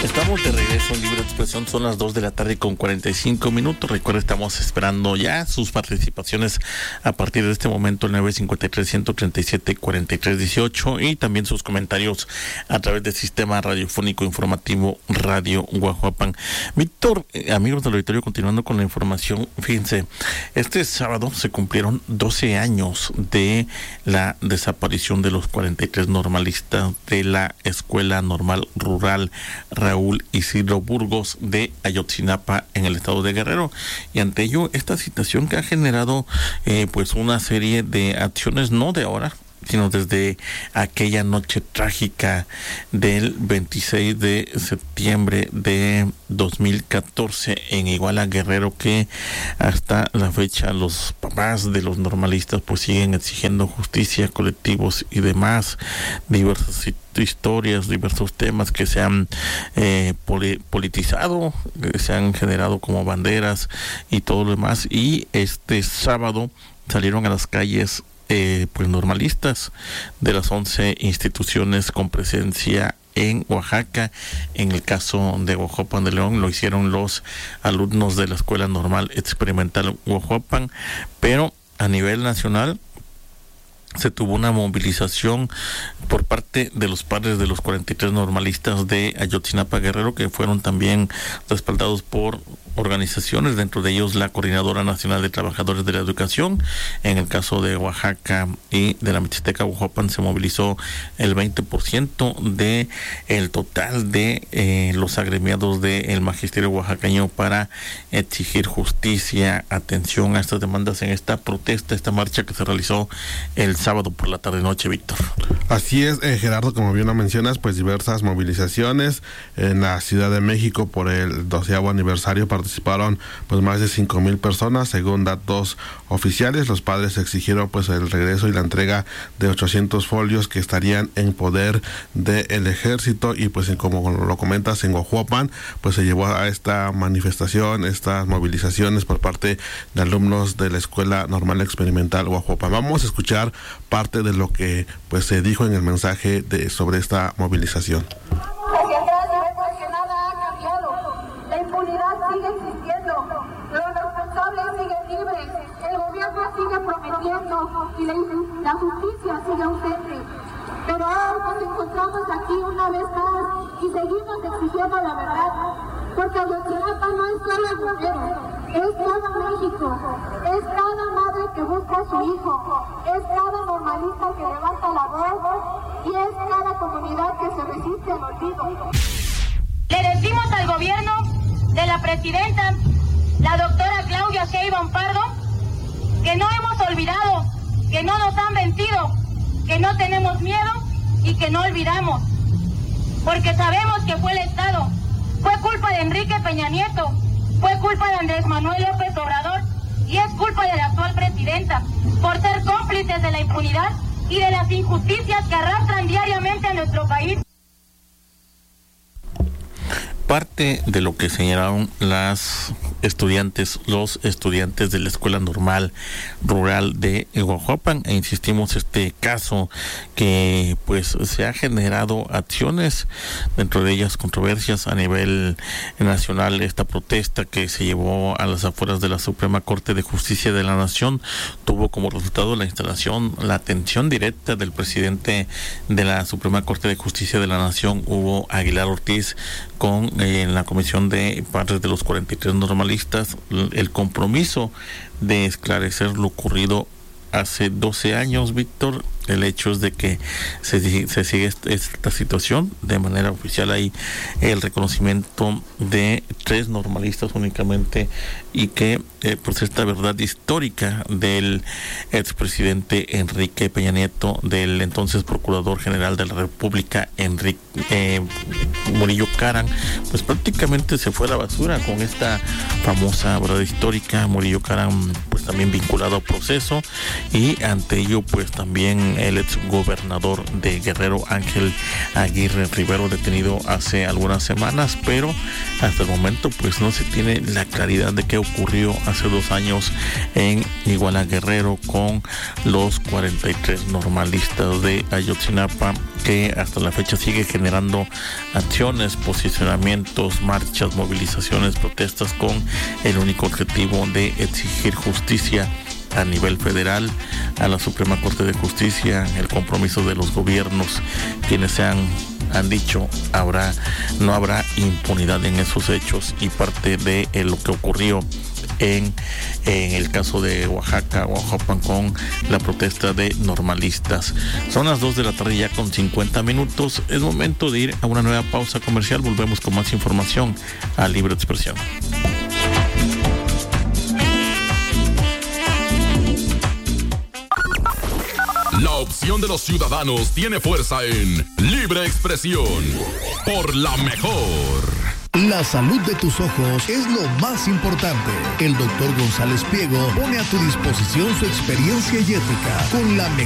Estamos de regreso en Libre Expresión, son las 2 de la tarde con 45 minutos. Recuerda, estamos esperando ya sus participaciones a partir de este momento, el 953-137-4318, y también sus comentarios a través del sistema radiofónico informativo Radio Guajuapan. Víctor, amigos del auditorio, continuando con la información, fíjense, este sábado se cumplieron 12 años de la desaparición de los 43 normalistas de la Escuela Normal Rural Raúl Isidro Burgos de Ayotzinapa en el estado de Guerrero, y ante ello esta situación que ha generado pues una serie de acciones, no de ahora, sino desde aquella noche trágica del 26 de septiembre de 2014 en Iguala, Guerrero, que hasta la fecha los papás de los normalistas pues siguen exigiendo justicia, colectivos y demás, diversas historias, diversos temas que se han politizado, que se han generado como banderas y todo lo demás. Y este sábado salieron a las calles pues normalistas de las 11 instituciones con presencia en Oaxaca. En el caso de Guajuapan de León lo hicieron los alumnos de la Escuela Normal Experimental Guajuapan, pero a nivel nacional se tuvo una movilización por parte de los padres de los 43 normalistas de Ayotzinapa, Guerrero, que fueron también respaldados por organizaciones, dentro de ellos la Coordinadora Nacional de Trabajadores de la Educación. En el caso de Oaxaca y de la Mixteca Guajuapan se movilizó el 20% de el total de los agremiados del magisterio oaxaqueño para exigir justicia, atención a estas demandas en esta protesta, esta marcha que se realizó el sábado por la tarde-noche, Víctor. Así es, Gerardo, como bien lo mencionas, pues diversas movilizaciones en la Ciudad de México por el 12º aniversario. Participaron pues más de 5,000 personas, según datos oficiales. Los padres exigieron pues el regreso y la entrega de 800 folios que estarían en poder del ejército, y pues como lo comentas, en Guajuapan pues se llevó a esta manifestación, estas movilizaciones por parte de alumnos de la Escuela Normal Experimental Guajuapan. Vamos a escuchar parte de lo que pues se dijo en el mensaje sobre esta movilización. Y la justicia sigue ausente. Pero ahora nos encontramos aquí una vez más y seguimos exigiendo la verdad, porque Ayotzinapa no es solo Guerrero, es todo México, es cada madre que busca a su hijo, es cada normalista que levanta la voz y es cada comunidad que se resiste al olvido. Le decimos al gobierno de la presidenta, la doctora Claudia Sheinbaum Pardo, que no hemos olvidado, que no nos han vencido, que no tenemos miedo y que no olvidamos, porque sabemos que fue el Estado, fue culpa de Enrique Peña Nieto, fue culpa de Andrés Manuel López Obrador y es culpa de la actual presidenta por ser cómplices de la impunidad y de las injusticias que arrastran diariamente a nuestro país. Parte de lo que señalaron los estudiantes de la Escuela Normal Rural de Guajuapan, e insistimos, este caso que pues se ha generado acciones, dentro de ellas controversias a nivel nacional. Esta protesta que se llevó a las afueras de la Suprema Corte de Justicia de la Nación tuvo como resultado la instalación, la atención directa del presidente de la Suprema Corte de Justicia de la Nación, Hugo Aguilar Ortiz, con en la comisión de padres de los 43 normalistas, el compromiso de esclarecer lo ocurrido hace 12 años, Víctor. El hecho es de que se sigue esta situación de manera oficial. Hay el reconocimiento de 3 normalistas únicamente, y que pues esta verdad histórica del expresidente Enrique Peña Nieto, del entonces Procurador General de la República Murillo Karam, pues prácticamente se fue a la basura con esta famosa verdad histórica. Murillo Karam pues también vinculado al proceso, y ante ello pues también el exgobernador de Guerrero, Ángel Aguirre Rivero, detenido hace algunas semanas, pero hasta el momento pues no se tiene la claridad de qué ocurrió hace 2 años en Iguala, Guerrero, con los 43 normalistas de Ayotzinapa, que hasta la fecha sigue generando acciones, posicionamientos, marchas, movilizaciones, protestas, con el único objetivo de exigir justicia a nivel federal, a la Suprema Corte de Justicia, el compromiso de los gobiernos, quienes han dicho no habrá impunidad en esos hechos, y parte de lo que ocurrió en el caso de Oaxaca, Oaxapan, con la protesta de normalistas. Son las 2 de la tarde ya con 50 minutos. Es momento de ir a una nueva pausa comercial. Volvemos con más información a Libre Expresión. La opción de los ciudadanos tiene fuerza en Libre Expresión. Por la mejor. La salud de tus ojos es lo más importante. El Dr. González Piego pone a tu disposición su experiencia y ética con la mejor